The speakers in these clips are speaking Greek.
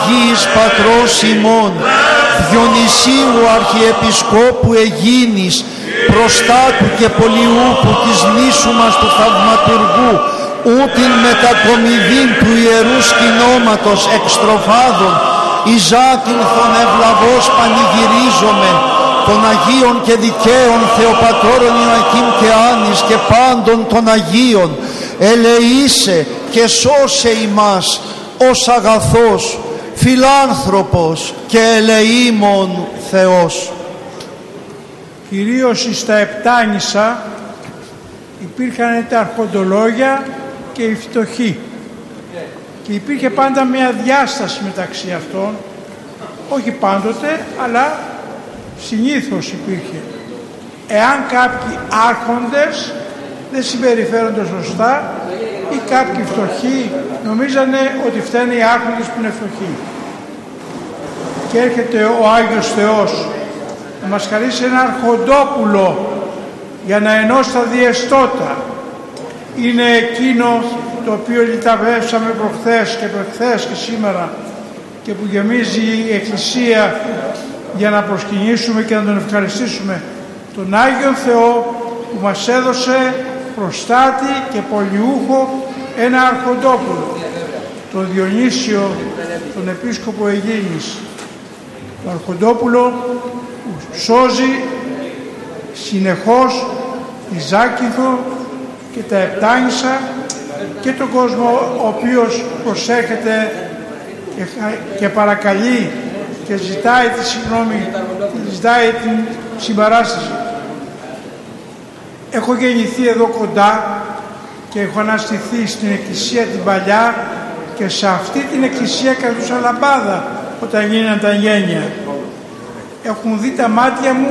Αγίης Πατρός ημών, Διονυσίου Αρχιεπισκόπου Αιγίνης, προστάτου και πολιούπου της νήσου μας του Θαυματουργού, ούτιν μετακομιδήν του Ιερού Σκηνώματος εξτροφάδων, Ιζάκυνθον ευλαβώς πανηγυρίζομεν, των Αγίων και δικαίων Θεοπατώρων Ιωακήμ και Άννης και πάντων των Αγίων, ελεήσε και σώσε ημάς ως αγαθός, φιλάνθρωπος και ελεήμων Θεός. Κυρίως στα Επτάνησα υπήρχαν τα αρχοντολόγια και οι φτωχοί. Και υπήρχε πάντα μια διάσταση μεταξύ αυτών, όχι πάντοτε, αλλά συνήθως υπήρχε. Εάν κάποιοι άρχοντες δεν συμπεριφέρονται σωστά ή κάποιοι φτωχοί νομίζανε ότι φταίνε οι άρχοντες που είναι φτωχοί. Και έρχεται ο Άγιος Θεός να μας χαρίσει ένα αρχοντόπουλο για να ενώσει τα διεστώτα. Είναι εκείνο το οποίο λυταβεύσαμε προχθές και προχθές και σήμερα και που γεμίζει η Εκκλησία για να προσκυνήσουμε και να τον ευχαριστήσουμε, τον Άγιο Θεό που μας έδωσε προστάτη και πολιούχο ένα αρχοντόπουλο, τον Διονύσιο, τον Επίσκοπο Αιγίνης. Το αρχοντόπουλο που σώζει συνεχώς τη Ζάκυνθο και τα Επτάνησα και τον κόσμο ο οποίος προσέρχεται και παρακαλεί και ζητάει τη συγγνώμη, ζητάει την συμπαράσταση. Έχω γεννηθεί εδώ κοντά και έχω αναστηθεί στην εκκλησία την παλιά και σε αυτή την εκκλησία κρατούσα λαμπάδα όταν γίνανε τα γένια. Έχουν δει τα μάτια μου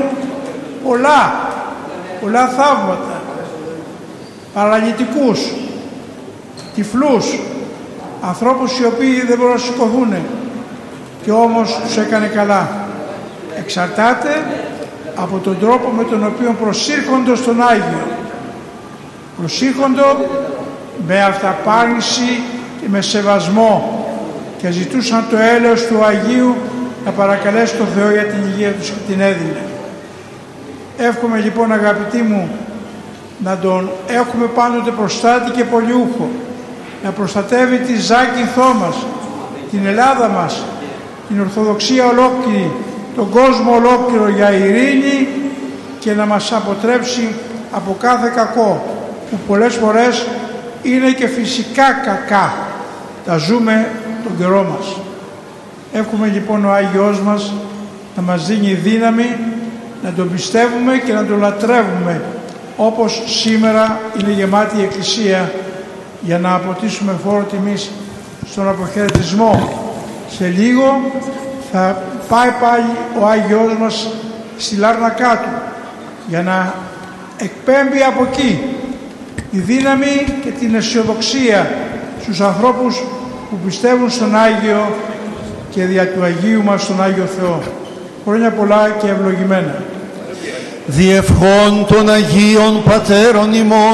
πολλά θαύματα, παραλυτικούς, τυφλούς, ανθρώπους οι οποίοι δεν μπορούν να σηκωθούν και όμως τους έκανε καλά. Εξαρτάται από τον τρόπο με τον οποίο προσήρχονται στον Άγιο. Προσήρχονται με αυταπάρνηση και με σεβασμό και ζητούσαν το έλεος του Αγίου να παρακαλέσει τον Θεό για την υγεία τους και την έδινε. Εύχομαι λοιπόν, αγαπητοί μου, να τον έχουμε πάντοτε προστάτη και πολιούχο, να προστατεύει τη Ζάκυνθό μας, την Ελλάδα μας, την Ορθοδοξία ολόκληρη, τον κόσμο ολόκληρο για ειρήνη και να μας αποτρέψει από κάθε κακό που πολλές φορές είναι και φυσικά κακά. Τα ζούμε τον καιρό μας. Εύχομαι λοιπόν ο Άγιος μας να μας δίνει δύναμη να τον πιστεύουμε και να τον λατρεύουμε όπως σήμερα είναι γεμάτη η Εκκλησία για να αποτίσουμε φόρο τιμής στον αποχαιρετισμό. Σε λίγο θα πάει πάλι ο Άγιος μας στη Λάρνακά του για να εκπέμπει από εκεί τη δύναμη και την αισιοδοξία στους ανθρώπους που πιστεύουν στον Άγιο και δια του Αγίου μας τον Άγιο Θεό. Χρόνια πολλά και ευλογημένα. Διευχών των Αγίων Πατέρων ημών,